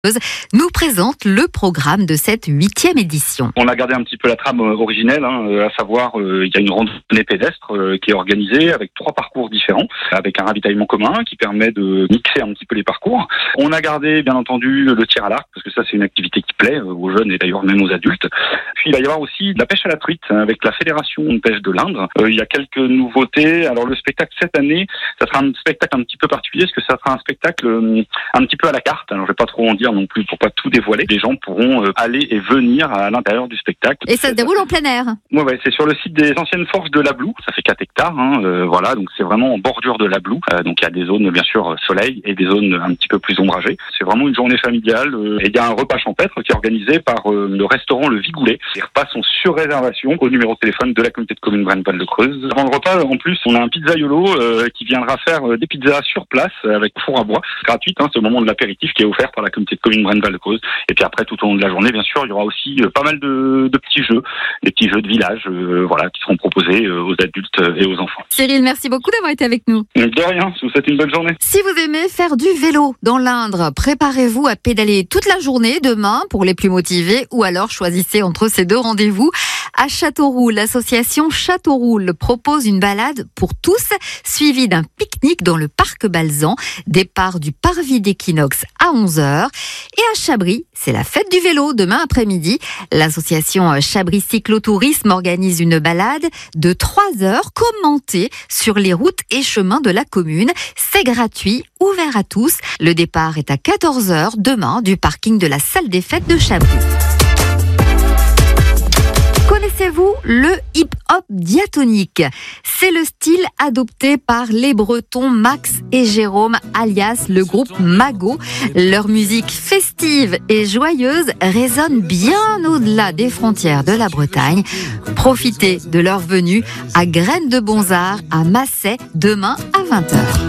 nous présente le programme de cette 8e édition. On a gardé un petit peu la trame originelle, à savoir il y a une randonnée pédestre qui est organisée avec 3 parcours différents, avec un ravitaillement commun qui permet de mixer un petit peu les parcours. On a gardé bien entendu le tir à l'arc, parce que ça c'est une activité qui plaît aux jeunes et d'ailleurs même aux adultes. Puis il va y avoir aussi de la pêche à la truite avec la Fédération de pêche de l'Indre. Il y a quelques nouveautés. Alors le spectacle cette année, ça sera un spectacle un petit peu particulier, parce que ça sera un spectacle un petit peu à la carte. Alors je vais pas trop en dire non plus pour pas tout dévoiler. Les gens pourront aller et venir à l'intérieur du spectacle. Et ça se déroule en plein air. Ouais, c'est sur le site des anciennes forges de l'Ablou. Ça fait 4 hectares, voilà, donc c'est vraiment en bordure de l'Ablou. Donc il y a des zones bien sûr soleil et des zones un petit peu plus ombragées. C'est vraiment une journée familiale et il y a un repas champêtre qui est organisé par le restaurant Le Vigoulet. Les repas sont sur réservation au numéro de téléphone de la communauté de communes Braine-Val-de-Creuse. Avant le repas, en plus, on a un pizzaiolo qui viendra faire des pizzas sur place avec four à bois, gratuite. C'est au moment de l'apéritif qui est offert par la communauté de communes Braine-Val-de-Creuse. Et puis après, tout au long de la journée, bien sûr, il y aura aussi pas mal de petits jeux, des petits jeux de village, voilà, qui seront proposés aux adultes et aux enfants. Cyril, merci beaucoup d'avoir été avec nous. De rien, je vous souhaite une bonne journée. Si vous aimez faire du vélo dans l'Indre, préparez-vous à pédaler toute la journée demain pour les plus motivés, ou alors choisissez entre ces 2 rendez-vous. À Châteauroux, l'association Châteauroux propose une balade pour tous, suivie d'un pique-nique dans le parc Balzan. Départ du parvis d'Équinoxe à 11h. Et à Chabris, c'est la fête du vélo demain après-midi. L'association Chabris Cyclotourisme organise une balade de 3 heures commentée sur les routes et chemins de la commune. C'est gratuit, ouvert à tous. Le départ est à 14h demain du parking de la salle des fêtes de Chabris. Connaissez-vous le hip-hop diatonique ? C'est le style adopté par les Bretons Max et Jérôme, alias le groupe Mago. Leur musique festive et joyeuse résonne bien au-delà des frontières de la Bretagne. Profitez de leur venue à Graines de Bonzard à Massay demain à 20h.